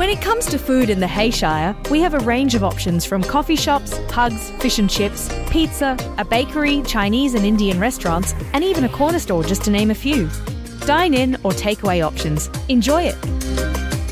When it comes to food in the Hayshire, we have a range of options from coffee shops, hugs, fish and chips, pizza, a bakery, Chinese and Indian restaurants, and even a corner store, just to name a few. Dine in or takeaway options. Enjoy it.